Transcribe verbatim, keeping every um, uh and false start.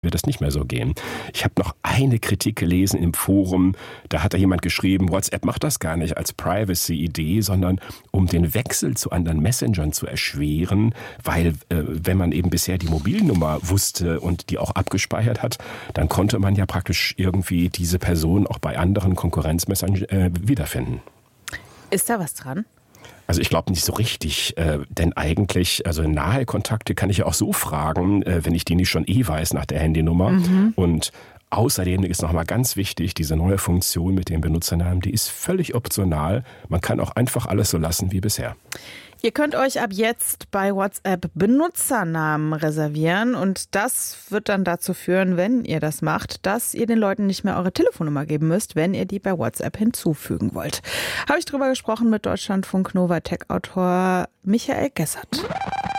wird das nicht mehr so gehen. Ich habe noch eine Kritik gelesen im Forum, da hat da jemand geschrieben, WhatsApp macht das gar nicht als Privacy-Idee, sondern um den Wechsel zu anderen Messengern zu erschweren, weil äh, wenn man eben bisher die Mobilnummer wusste und die auch abgespeichert hat, dann konnte man ja praktisch irgendwie diese Person auch bei anderen Konkurrenzmessengern äh, wiederfinden. Ist da was dran? Also ich glaube nicht so richtig, äh, denn eigentlich, also nahe Kontakte kann ich ja auch so fragen, äh, wenn ich die nicht schon eh weiß nach der Handynummer. Mhm. Und außerdem ist nochmal ganz wichtig, diese neue Funktion mit dem Benutzernamen, die ist völlig optional. Man kann auch einfach alles so lassen wie bisher. Ihr könnt euch ab jetzt bei WhatsApp Benutzernamen reservieren und das wird dann dazu führen, wenn ihr das macht, dass ihr den Leuten nicht mehr eure Telefonnummer geben müsst, wenn ihr die bei WhatsApp hinzufügen wollt. Habe ich drüber gesprochen mit Deutschlandfunk Nova Tech-Autor Michael Gessert.